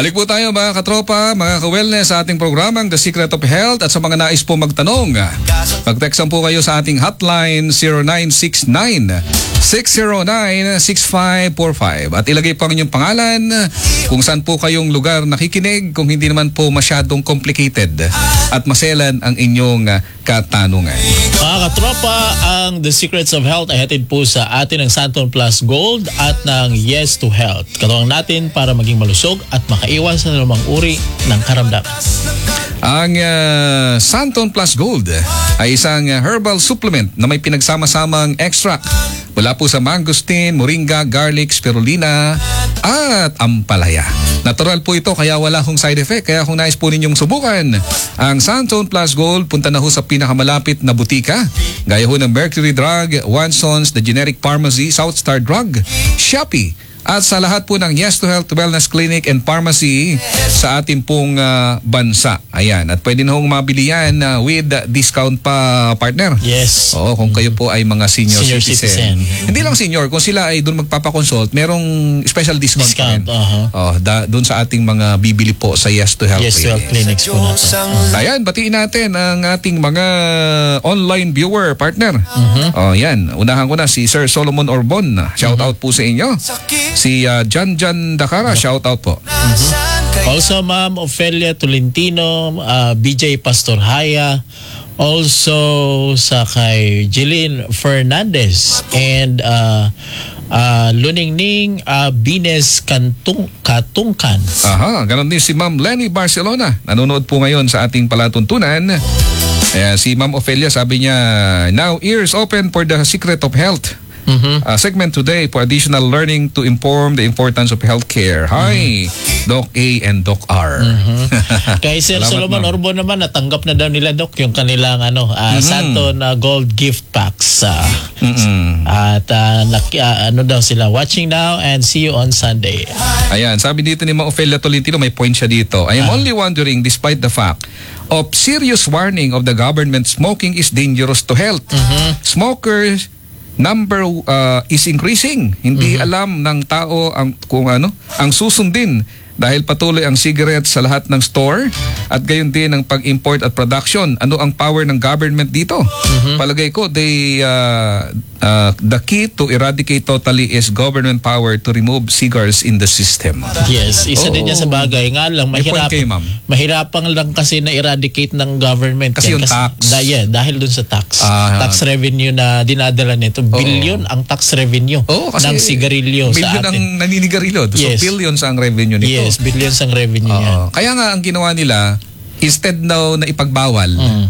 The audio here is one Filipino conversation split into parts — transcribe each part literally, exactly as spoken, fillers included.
Balik po tayo mga katropa, mga ka-wellness sa ating programang The Secret of Health. At sa mga nais po magtanong, mag-textan po kayo sa ating hotline zero nine six nine, six zero nine, six five four five. At ilagay po ang inyong pangalan, kung saan po kayong lugar nakikinig, kung hindi naman po masyadong complicated at maselan ang inyong katanungan. Mga katropa, ang The Secrets of Health ay hatid po sa atin ng Santon Plus Gold at ng Yes to Health. Katuwang natin para maging malusog at makaiwas sa anumang uri ng karamdaman. Ang uh, Santon Plus Gold ay isang herbal supplement na may pinagsama-samang extract mula po sa mangosteen, moringa, garlic, spirulina at ampalaya. Natural po ito kaya wala hong side effect. Kaya kung nais po ninyong subukan ang Santon Plus Gold, punta na ho sa pinakamalapit na butika. Gaya ho ng Mercury Drug, Watson's, The Generic Pharmacy, South Star Drug, Shopee. At sa lahat po ng Yes to Health Wellness Clinic and Pharmacy sa ating pong uh, bansa. Ayan. At pwede na hong mabili yan uh, with uh, discount pa, partner. Yes. Oo, kung kayo po ay mga senior, Senior citizen. citizen. Hindi lang senior, kung sila ay doon magpapakonsult, merong special discount. Discount, uh-huh. Oh, da, doon sa ating mga bibili po sa Yes to Health. Yes to Health Clinics po natin. Ayan, batiin natin ang ating mga online viewer, partner. Uh-huh. Oh, yan. Unahan ko na si Sir Solomon Orbon. Shout out uh-huh. po sa inyo. Si uh, Jan Jan Dakara, shout out po. Mm-hmm. Also, Ma'am Ofelia Tolentino, uh, B J Pastor Haya, also sa kay Jeline Fernandez, and uh, uh, Luningning uh, Bines Kantung, Katungkan. Aha, ganon din si Ma'am Lenny Barcelona. Nanonood po ngayon sa ating palatuntunan. Eh, si Ma'am Ofelia sabi niya, now ears open for the Secret of Health. Mm-hmm. Uh, segment today for additional learning to inform the importance of healthcare. Hi, mm-hmm. Doc A and Doc R. Mm-hmm. Kay Sir Solomon Orbon naman, natanggap na daw nila, Doc, yung kanilang ano, uh, mm-hmm. Santon uh, Gold gift packs. Uh, mm-hmm. At uh, nak- uh, ano daw sila, watching now and see you on Sunday. Ayan, sabi dito ni Ma Ofelia Tolentino, may point siya dito. I am uh, only wondering, despite the fact of serious warning of the government, smoking is dangerous to health. Mm-hmm. Smokers number uh, is increasing. Hindi mm-hmm. alam ng tao ang kung ano ang susundin dahil patuloy ang cigarette sa lahat ng store at gayon din ang pag-import at production. Ano ang power ng government dito? Mm-hmm. Palagay ko they uh, uh, the key to eradicate totally is government power to remove cigars in the system. Yes, isa oh. din yan sa bagay. Nga lang mahirap. Kayo, mahirapan lang kasi na eradicate ng government kasi yan. yung kasi, tax. Da, yeah, dahil dun sa tax. Uh, tax revenue na dinadala nito. Oh. Billion ang tax revenue oh, ng sigarilyo sa atin. Billion ang naninigarilyo. So yes. billions ang revenue nito. Yes, billions ang revenue uh, niya. Kaya nga ang ginawa nila, instead now na ipagbawal, mm.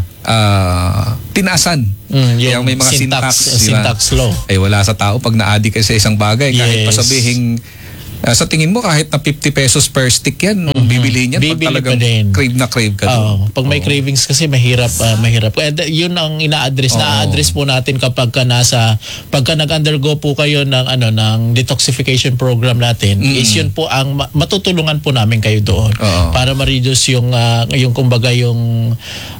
uh, tinaasan. Mm, kaya may mga syntax, syntax, syntax law. Ay wala sa tao pag na-addict sa isang bagay, yes. kahit pasabihing Uh, sa tingin mo kahit na fifty pesos per stick yan, mm-hmm. bibili niyan pag bibili talagang crave na crave ka. Oh, pag may oh. cravings kasi mahirap uh, mahirap. And yun ang ina-address, oh. na-address po natin kapag ka nasa pagka nag-undergo po kayo ng ano ng detoxification program natin, mm-hmm. is yun po ang matutulungan po namin kayo doon oh. para ma-reduce yung uh, yung kumbaga yung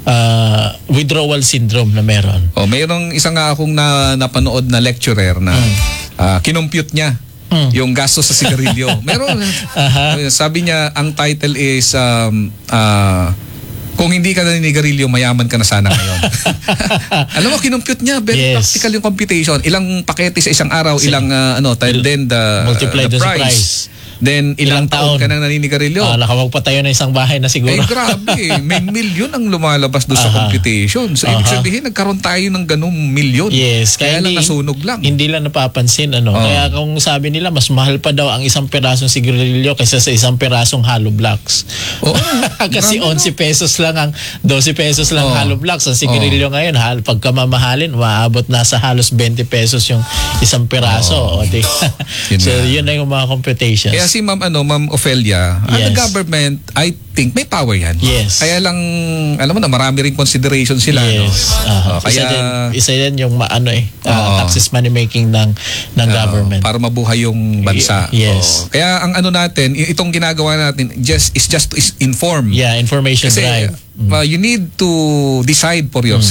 uh, withdrawal syndrome na meron. Oh, mayroong isang nga akong na napanood na lecturer na mm. uh, kinompute niya Mm. yung gastos sa sigarilyo. Meron. Uh-huh. Sabi niya, ang title is, um, uh, kung hindi ka naninigarilyo, mayaman ka na sana ngayon. Alam mo, kinompute niya. Very yes. practical yung computation. Ilang pakete sa isang araw, Same. ilang, uh, ano, then the, multiply uh, the price. price. Then, ilang, ilang taon ka nang naninigarilyo. Ah, nakamagpatayo na isang bahay na siguro. Eh, grabe. May milyon ang lumalabas doon sa uh-huh. computation. So, uh-huh. ibig sabihin, nagkaroon tayo ng ganung milyon. Yes. Kaya, kaya hindi, lang nasunog lang. Hindi lang napapansin. Ano. Uh-huh. Kaya kung sabi nila, mas mahal pa daw ang isang perasong sigarilyo kaysa sa isang perasong hollow blocks. Oh, kasi eleven pesos lang ang, twelve pesos lang oh. hollow blocks. Ang sigarilyo oh. ngayon, hal, pagka mamahalin, maabot na sa halos twenty pesos yung isang peraso. Oh. O, yun so, na. Yun na yung mga computations. Kaya si Ma'am, ano, Ma'am Ofelia, yes. the government, I think, may power yan. Yes. Kaya lang, alam mo na, marami rin consideration sila. Yes. No? Uh-huh. Uh, kaya, isa din, isa din yung ano eh, uh, uh, taxes money making ng, ng uh, government. Para mabuhay yung bansa. Y- yes. Uh, kaya ang ano natin, itong ginagawa natin, just is just to is inform. Yeah, information Kasi, drive. Uh, you need to decide for yourself. Mm.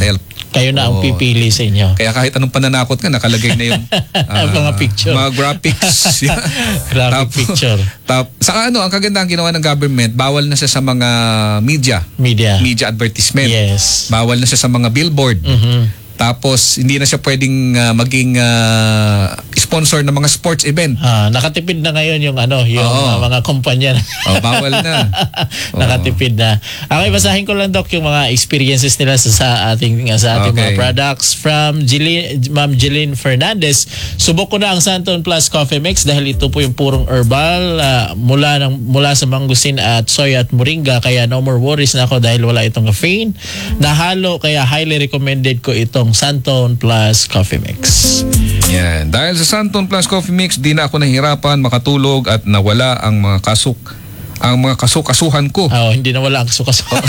Kayo na ang Oo. pipili sa inyo. Kaya kahit anong pananakot ka, nakalagay na yung ah, Mga picture. Mga graphics. Graphic Tap- picture. Tap, saka ano, ang kagandahan ginawa ng government, bawal na siya sa mga media. Media. Media advertisement. Yes. Bawal na siya sa mga billboard. Mhm. Tapos, hindi na siya pwedeng ah, maging ah, sponsor ng mga sports event. Ah, nakatipid na ngayon yung ano, yung Oo. uh, mga kumpanya. Oh, bawal na. Oo. Nakatipid na. Okay, basahin ko lang, Doc, yung mga experiences nila sa, sa ating sa ating mga Okay. products from Jeline, Ma'am Jeline Fernandez. Subok ko na ang Santon Plus Coffee Mix dahil ito po yung purong herbal ah, mula ng mula sa mangustin at soya at moringa, kaya no more worries na ako dahil wala itong caffeine. Nahalo, kaya highly recommended ko itong Santon Plus Coffee Mix. Yan. Dahil sa Santon Plus Coffee Mix, di na ako nahirapan makatulog at nawala ang mga kasuk ang mga kasukasuhan ko. Oh, hindi na wala ang kasukasuhan.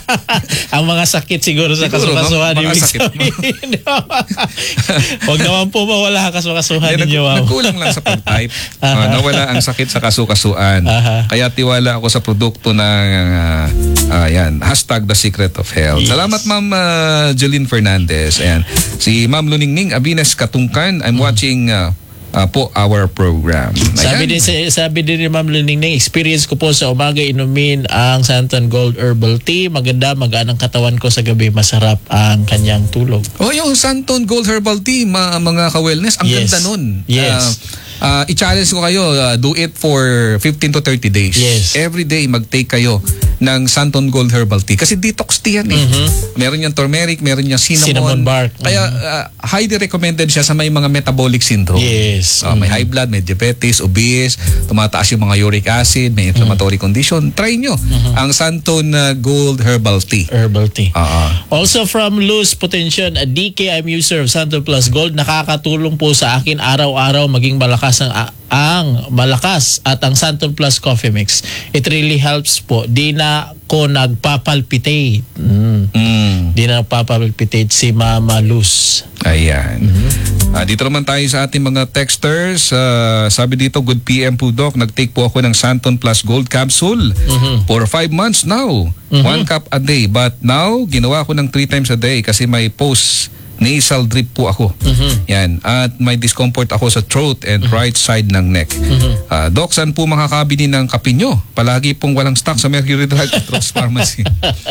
Ang mga sakit siguro sa Siguro, kasukasuhan. mga ibig sakit. sabihin. Huwag naman po mawala ang kasukasuhan Yan, nag- ninyo. Wow. nagkulang lang sa pag-type. Aha. Ah, nawala ang sakit sa kasukasuan. Aha. Kaya tiwala ako sa produkto ng ah, ah, yan, hashtag The Secret of Health. Yes. Salamat Ma'am uh, Jeline Fernandez. Ayan. Si Ma'am Luningning Abines Katungkan, I'm watching ah, ah, po our program. Sabi din, Ayan. sa- sabi din ni Ma'am Liningning, experience ko po sa umaga inumin ang Santon Gold Herbal Tea. Maganda, magaan ang katawan ko sa gabi. Masarap ang kanyang tulog. Oh, yung Santon Gold Herbal Tea, ma- mga ka-wellness, ang Yes. ganda nun. Yes. Ah, ah, i-challenge ko kayo, ah, do it for fifteen to thirty days. Yes. Every day, mag-take kayo ng Santon Gold Herbal Tea. Kasi detox tea yan eh. Meron yung turmeric, meron yung cinnamon. Mm-hmm. Cinnamon bark. Kaya ah, highly recommended siya sa may mga metabolic syndrome. Yes. Ah, may high blood, may diabetes, obese, tumataas yung mga uric acid, may inflammatory condition. Try nyo ang Santon ah, Gold Herbal Tea. Herbal Tea. Ah, ah. Also from Luz Potencion, a D K, I'm user of Santon Plus Gold. Nakakatulong po sa akin araw-araw maging malakas ang ang malakas at ang Santon Plus Coffee Mix. It really helps po. Di na ko nagpapalpitate. Mm. Mm. Di na nagpapalpitate si Mama Luz. Ayan. Ah, dito naman tayo sa ating mga texters. Ah, sabi dito, good P M po Doc. Nag-take po ako ng Santon Plus Gold Capsule for five months now. One cup a day. But now, ginawa ko ng three times a day kasi may post nasal drip po ako. Yan. At may discomfort ako sa throat and right side ng neck. Ah, Doc, saan po makakabili ng kape nyo? Palagi pong walang stock sa Mercury Drug at Ross Pharmacy.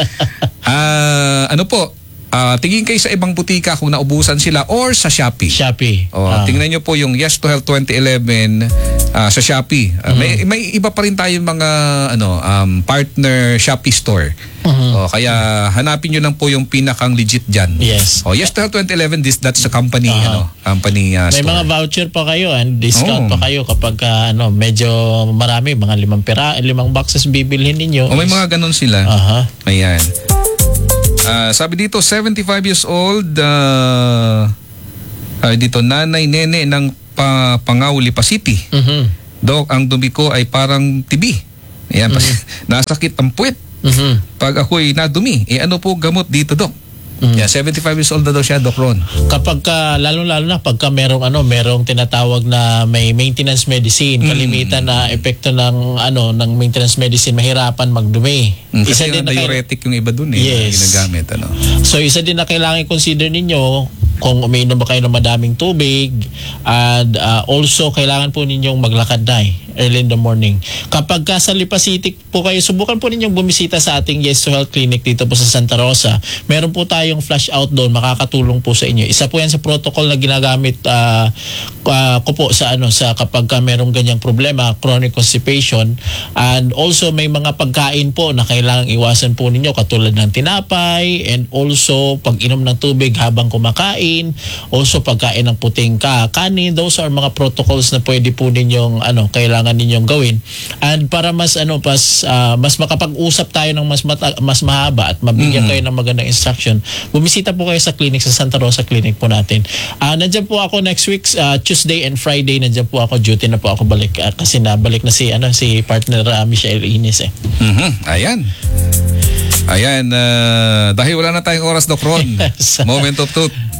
Ah, ano po? Ah, tingin kayo sa ibang butika kung naubusan sila or sa Shopee. Shopee. Oh, Ah. tingnan nyo po yung Yes to Health twenty eleven ah, sa Shopee. Ah, may may iba pa rin tayong mga ano um, partner Shopee store. Oh, kaya hanapin nyo lang po yung pinakang legit diyan. Yes. Oh, Yes to Health twenty eleven, this that's the company Ah. ano, company ah, May store. mga voucher pa kayo and discount Oo. pa kayo kapag ah, ano medyo marami, mga limang pera, limang boxes bibilhin ninyo. Oh, may mga ganun sila. Aha. Ayan. Ah, sabi dito, seventy-five years old, uh, dito, nanay nene ng pa, Pangaw, Lipa City. Mhm. Dok, ang dumi ko ay parang T B. Ayan, nasakit ang puwet. Mhm. Pag ako'y nadumi, eh ano po gamot dito, Dok? Yeah, seventy-five years old na daw siya, Doc Ron. Kapag ka, lalo-lalo na pagka merong ano, merong tinatawag na may maintenance medicine, kalimitan na epekto ng ano, ng maintenance medicine, mahirapan magdumi. Mm, kasi Isa yung din na kay- diuretic yung iba dun eh, Yes. na ginagamit. Ano. So isa din na kailangan consider ninyo kung umiinom ba kayo ng madaming tubig, and uh, also kailangan po ninyong maglakad na eh, early in the morning. Kapag ka sa Lipa City po kayo, subukan po ninyong bumisita sa ating Yes to Health Clinic dito po sa Santa Rosa. Meron po tayong flash out doon, makakatulong po sa inyo. Isa po yan sa protocol na ginagamit uh, uh, ko po sa ano sa kapag ka merong ganyang problema, chronic constipation, and also may mga pagkain po na kailangang iwasan po ninyo katulad ng tinapay, and also pag-inom ng tubig habang kumakain, also pagkain ng puting ka, kanin. Those are mga protocols na pwede po ninyong ano kailangan ninyong gawin. And para mas ano pas ah, mas makapag-usap tayo ng mas mata- mas mahaba at mabigyan kayo ng magandang instruction, bumisita po kayo sa clinic sa Santa Rosa Clinic po natin. Ah nandiyan po ako next week, ah, Tuesday and Friday, nandiyan po ako, duty na po ako balik ah, kasi nabalik na si ano si partner ah, Michelle Ines eh. Mhm. Ayan. Ayan, ah, dahil wala na tayong oras, Doc Ron. Moment of truth.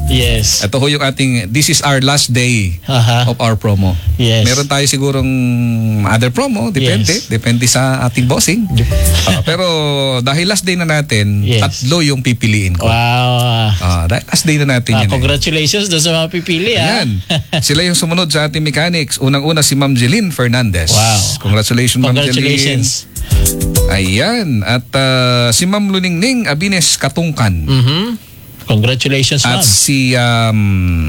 Yes. Ito ho yung ating, this is our last day Aha. of our promo. Yes. Meron tayo sigurong other promo, depende. Yes. Depende sa ating bossing. Uh, pero dahil last day na natin, Yes. tatlo yung pipiliin ko. Wow. Uh, dahil last day na natin Ah, yan. eh. congratulations doon sa mga pipili. ah. Ayan. Sila yung sumunod sa ating mechanics. Unang-una si Ma'am Jeline Fernandez. Wow. Congratulations, Ma'am Jeline. Congratulations. Ayan. At uh, si Ma'am Luningning Abines Katungkan. Mhm. Congratulations, At ma'am. si um,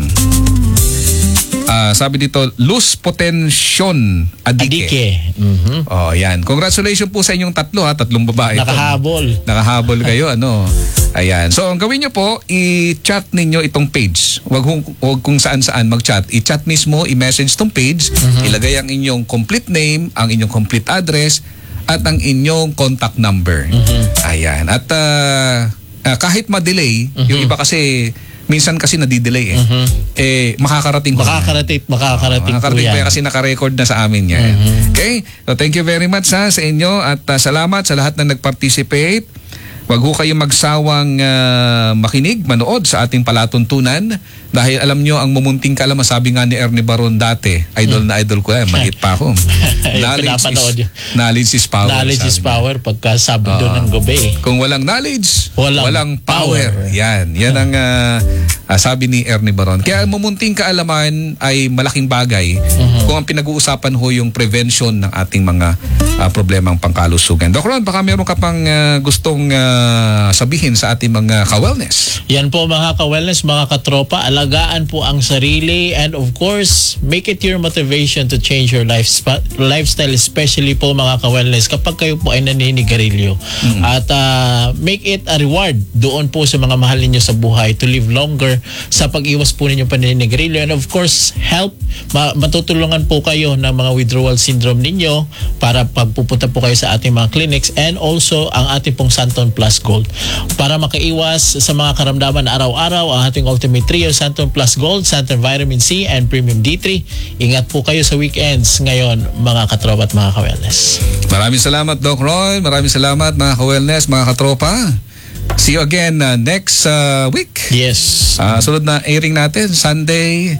ah, sabi dito Luz Potencion Adike. Adike. Mhm. Oh, yan. Congratulations po sa inyong tatlo ha, tatlong babae. ito. Nakahabol. Nakahabol kayo ano. Ayan. So ang gawin niyo po, i-chat ninyo itong page. Wag kung, wag kung saan-saan mag-chat. I-chat mismo, i-message tong page, ilagay ang inyong complete name, ang inyong complete address at ang inyong contact number. Ayan. At uh, uh, kahit ma-delay, yung iba kasi minsan kasi nadidelay eh. Eh makakarating ko. Makakarating, makakarating po Makakarating yan. po yan kasi naka-record na sa amin yan. Okay? So thank you very much ha, sa inyo at uh, salamat sa lahat na nag-participate. Wag ho kayong magsawang uh, makinig, manood sa ating palatuntunan dahil alam nyo ang mumunting kalaman, sabi nga ni Ernie Baron dati, idol na idol ko yan, maliit pa ako. knowledge, Pinapanood is, yun. knowledge is power. Knowledge is sabi niya. power pagka Sabado Oo. ng gabi. Kung walang knowledge, Walang walang, power. power. Yan. Yan ang uh, uh, sabi ni Ernie Baron. Kaya mumunting kaalaman ay malaking bagay kung ang pinag-uusapan ho yung prevention ng ating mga uh, problemang pangkalusugan. Doc Ron, baka meron ka pang uh, gustong uh, sabihin sa ating mga ka-wellness. Yan po mga ka-wellness, mga katropa, alagaan po ang sarili and of course, make it your motivation to change your life, lifestyle, especially po mga ka-wellness kapag kayo po ay naninigarilyo. Mm-hmm. At uh, make it a reward doon po sa mga mahal ninyo sa buhay to live longer sa pag-iwas po ninyo paninigarilyo and of course, help, ma- matutulungan po kayo ng mga withdrawal syndrome ninyo para pagpupunta po kayo sa ating mga clinics and also ang ating pong Santon Plus Gold. Para makaiwas sa mga karamdaman araw-araw, ang ating Ultimate Trio, Santon Plus Gold, Santon Vitamin C, and Premium D three. Ingat po kayo sa weekends ngayon, mga katropa at mga ka-wellness. Maraming salamat, Doc Roy. Maraming salamat, mga ka-wellness, mga katropa. See you again uh, next uh, week. Yes. Uh, sunod na airing natin, Sunday,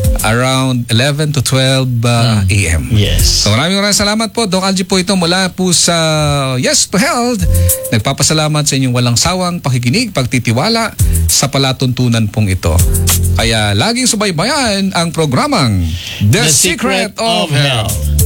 around eleven to twelve uh, a m Yes. So maraming maraming salamat po. Doc Algie po ito mula po sa Yes to Health. Nagpapasalamat sa inyong walang sawang pakikinig, pagtitiwala sa palatuntunan pong ito. Kaya laging subaybayan ang programang The, The Secret, Secret of of Health.